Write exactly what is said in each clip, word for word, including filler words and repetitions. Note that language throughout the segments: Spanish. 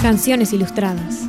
Canciones ilustradas.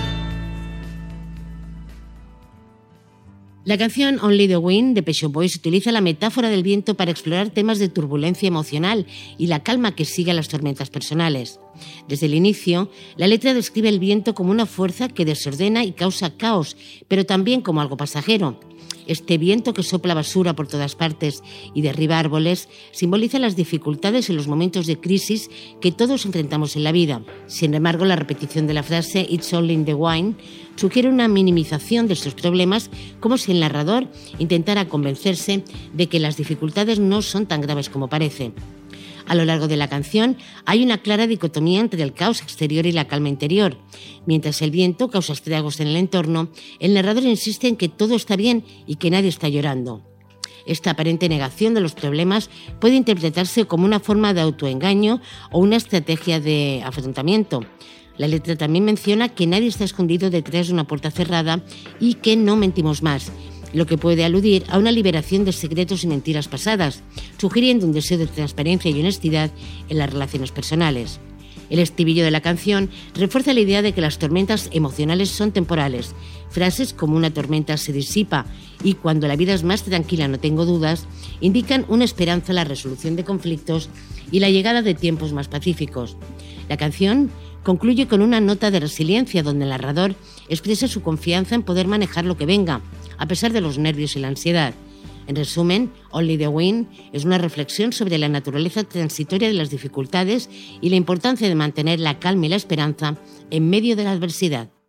La canción Only the Wind de Pet Shop Boys utiliza la metáfora del viento para explorar temas de turbulencia emocional y la calma que sigue a las tormentas personales. Desde el inicio, la letra describe el viento como una fuerza que desordena y causa caos, pero también como algo pasajero. Este viento que sopla basura por todas partes y derriba árboles simboliza las dificultades y los momentos de crisis que todos enfrentamos en la vida. Sin embargo, la repetición de la frase "It's only in the wind" sugiere una minimización de estos problemas, como si el narrador intentara convencerse de que las dificultades no son tan graves como parece. A lo largo de la canción hay una clara dicotomía entre el caos exterior y la calma interior. Mientras el viento causa estragos en el entorno, el narrador insiste en que todo está bien y que nadie está llorando. Esta aparente negación de los problemas puede interpretarse como una forma de autoengaño o una estrategia de afrontamiento. La letra también menciona que nadie está escondido detrás de una puerta cerrada y que no mentimos más, lo que puede aludir a una liberación de secretos y mentiras pasadas, sugiriendo un deseo de transparencia y honestidad en las relaciones personales. El estribillo de la canción refuerza la idea de que las tormentas emocionales son temporales. Frases como "una tormenta se disipa" y "cuando la vida es más tranquila no tengo dudas" indican una esperanza en la resolución de conflictos y la llegada de tiempos más pacíficos. La canción concluye con una nota de resiliencia donde el narrador expresa su confianza en poder manejar lo que venga, a pesar de los nervios y la ansiedad. En resumen, Only the Wind es una reflexión sobre la naturaleza transitoria de las dificultades y la importancia de mantener la calma y la esperanza en medio de la adversidad.